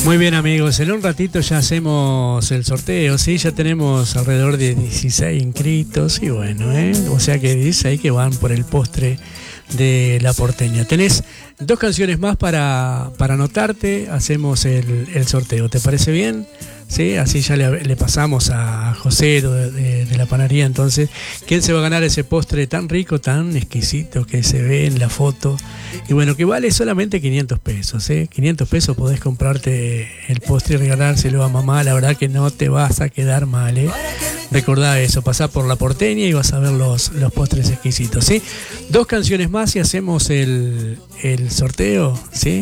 Muy bien, amigos, en un ratito ya hacemos el sorteo, ¿sí? Ya tenemos alrededor de 16 inscritos y bueno, o sea que dice ahí que van por el postre de La Porteña. Tenés 2 canciones más para anotarte, hacemos el sorteo, ¿te parece bien? ¿Sí? Así ya le pasamos a José de la panadería. Entonces, ¿quién se va a ganar ese postre tan rico, tan exquisito que se ve en la foto? Y bueno, que vale solamente 500 pesos, 500 pesos podés comprarte el postre y regalárselo a mamá. La verdad que no te vas a quedar mal, Recordá eso, pasá por La Porteña y vas a ver los postres exquisitos, ¿sí? 2 canciones más y hacemos el sorteo, ¿sí?